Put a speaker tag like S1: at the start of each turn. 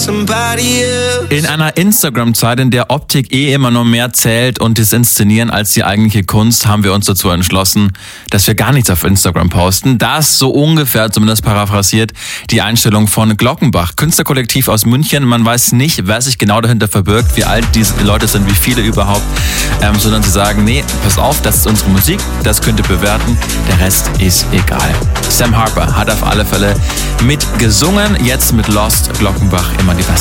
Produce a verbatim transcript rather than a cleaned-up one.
S1: In einer Instagram-Zeit, in der Optik eh immer nur mehr zählt und das Inszenieren als die eigentliche Kunst, haben wir uns dazu entschlossen, dass wir gar nichts auf Instagram posten. Das so ungefähr, zumindest paraphrasiert, die Einstellung von Glockenbach, Künstlerkollektiv aus München. Man weiß nicht, wer sich genau dahinter verbirgt, wie alt diese Leute sind, wie viele überhaupt, ähm, sondern sie sagen, nee, pass auf, das ist unsere Musik, das könnt ihr bewerten, der Rest ist egal. Sam Harper hat auf alle Fälle mitgesungen, jetzt mit Lost, Glockenbach immer die beste.